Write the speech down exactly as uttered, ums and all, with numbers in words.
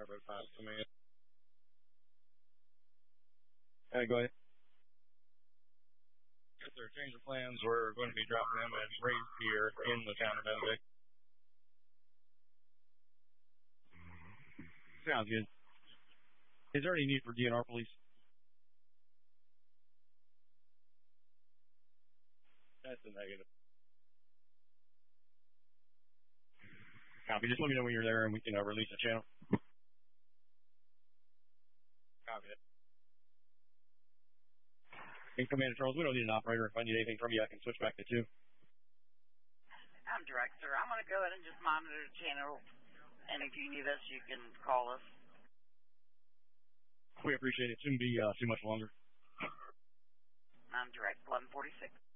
Firebird five Command. Hey, go ahead. Yes, sir. Change of plans. We're going to be dropping them at raised here in the town of Benedict. Sounds good. Is there any need for D N R police? That's a negative. Copy. Just let me know when you're there and we can uh, release the channel. Copy it. Hey, Commander Charles, we don't need an operator. If I need anything from you, I can switch back to two. I'm direct, sir. I'm going to go ahead and just monitor the channel, and if you need us, you can call us. We appreciate it. Shouldn't be uh, too much longer. I'm direct, eleven forty-six.